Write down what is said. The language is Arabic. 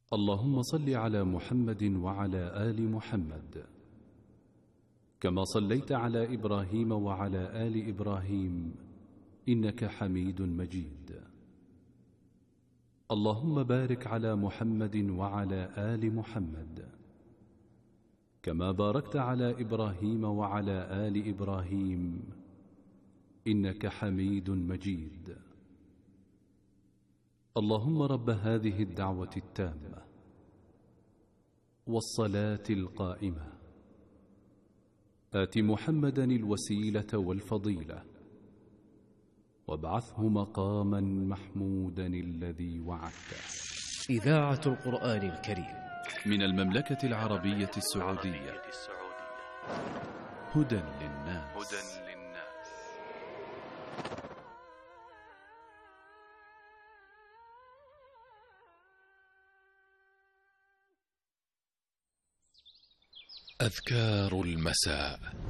اللهم صل على محمد وعلى آل محمد كما صليت على إبراهيم وعلى آل إبراهيم إنك حميد مجيد. اللهم بارك على محمد وعلى آل محمد كما باركت على إبراهيم وعلى آل إبراهيم إنك حميد مجيد. اللهم رب هذه الدعوة التامة والصلاة القائمة آت محمدا الوسيلة والفضيلة وابعثه مقاما محمودا الذي وعدته. إذاعة القرآن الكريم من المملكة العربية السعودية. هدى للناس. أذكار المساء.